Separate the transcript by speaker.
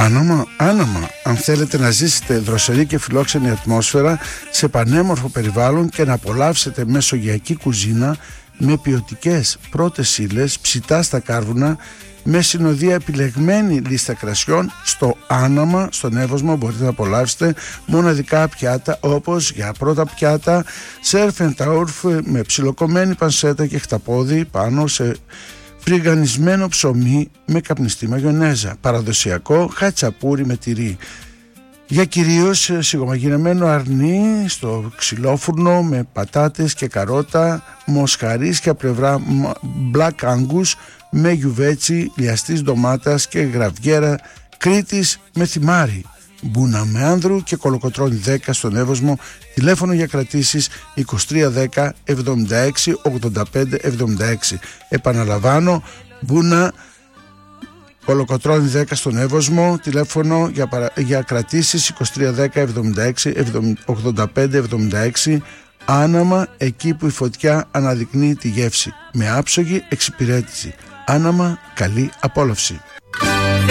Speaker 1: Άναμα, αν θέλετε να ζήσετε δροσερή και φιλόξενη ατμόσφαιρα σε πανέμορφο περιβάλλον και να απολαύσετε μεσογειακή κουζίνα με ποιοτικές πρώτες ύλες, ψητά στα κάρβουνα, με συνοδεία επιλεγμένη λίστα κρασιών, στο Άναμα, στον Εύωσμο μπορείτε να απολαύσετε μοναδικά πιάτα όπως για πρώτα πιάτα σερφ and turf με ψιλοκομμένη πανσέτα και χταπόδι πάνω σε φρυγανισμένο ψωμί με καπνιστή μαγιονέζα, παραδοσιακό χατσαπούρι με τυρί. Για κυρίως σιγομαγειρεμένο αρνί στο ξυλόφουρνο με πατάτες και καρότα, μοσχαρίσια πλευρά Black Angus με γιουβέτσι, λιαστής ντομάτας και γραβιέρα Κρήτης με θυμάρι. Μπούνα με άνδρου και κολοκοτρώνη 10 στον Εύωσμο. Τηλέφωνο για κρατήσεις 2310 76 85 76. Επαναλαμβάνω, Μπούνα κολοκοτρώνη 10 στον Εύωσμο. Τηλέφωνο για κρατήσεις 2310 76 85 76. Άναμα, εκεί που η φωτιά αναδεικνύει τη γεύση, με άψογη εξυπηρέτηση. Άναμα, καλή απόλαυση.